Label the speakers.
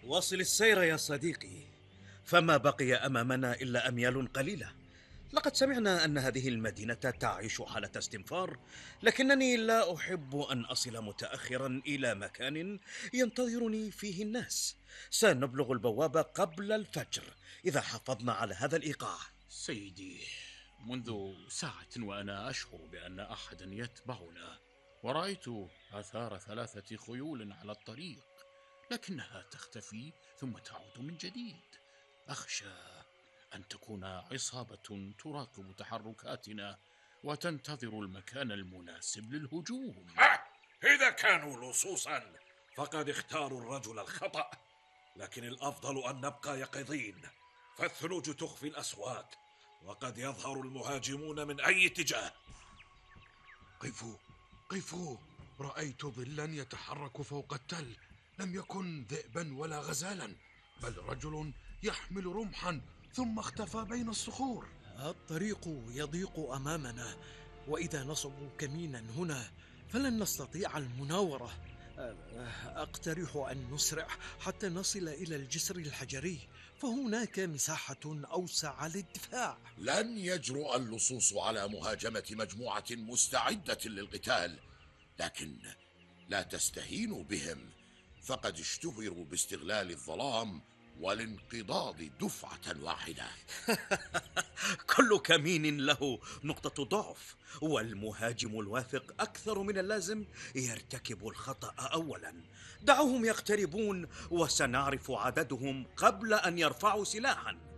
Speaker 1: واصل السير يا صديقي، فما بقي أمامنا إلا أميال قليلة. لقد سمعنا أن هذه المدينة تعيش حالة استنفار، لكنني لا أحب أن أصل متأخرا إلى مكان ينتظرني فيه الناس. سنبلغ البوابة قبل الفجر إذا حافظنا على هذا الإيقاع.
Speaker 2: سيدي، منذ ساعة وأنا أشعر بأن أحدا يتبعنا، ورأيت آثار 3 خيول على الطريق، لكنها تختفي ثم تعود من جديد. أخشى أن تكون عصابة تراقب تحركاتنا وتنتظر المكان المناسب للهجوم.
Speaker 3: إذا كانوا لصوصا فقد اختاروا الرجل الخطأ، لكن الأفضل أن نبقى يقظين، فالثلوج تخفي الأصوات، وقد يظهر المهاجمون من أي اتجاه.
Speaker 4: قفوا قفوا، رأيت ظلا يتحرك فوق التل، لم يكن ذئبا ولا غزالا، بل رجل يحمل رمحا ثم اختفى بين الصخور.
Speaker 5: الطريق يضيق أمامنا، وإذا نصبوا كمينا هنا فلن نستطيع المناورة. أقترح أن نسرع حتى نصل إلى الجسر الحجري، فهناك مساحة أوسع للدفاع.
Speaker 6: لن يجرؤ اللصوص على مهاجمة مجموعة مستعدة للقتال، لكن لا تستهينوا بهم، فقد اشتهروا باستغلال الظلام والانقضاض دفعة واحدة.
Speaker 1: كل كمين له نقطة ضعف، والمهاجم الواثق أكثر من اللازم يرتكب الخطأ أولا. دعوهم يقتربون وسنعرف عددهم قبل أن يرفعوا سلاحا.